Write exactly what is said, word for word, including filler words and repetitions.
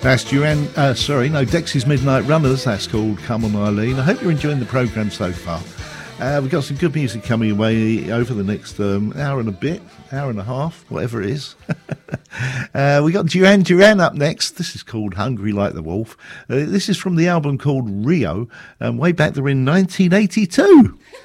That's Duran, uh, sorry, no, Dexys Midnight Runners. That's called Come On Eileen. I hope you're enjoying the programme so far. Uh, we've got some good music coming away over the next um, hour and a bit, hour and a half, whatever it is. uh, we got Duran Duran up next. This is called Hungry Like the Wolf. Uh, this is from the album called Rio, um, way back there in nineteen eighty-two.